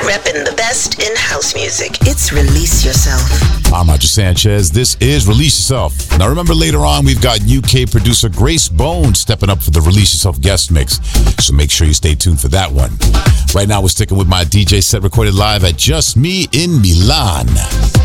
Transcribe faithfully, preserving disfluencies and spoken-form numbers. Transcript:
repping the best in house music. It's Release Yourself. I'm Roger Sanchez. This is Release Yourself. Now remember, later on, we've got U K producer Grace Bone stepping up for the Release Yourself guest mix. So make sure you stay tuned for that one. Right now, we're sticking with my D J set recorded live at Just Me in Milan.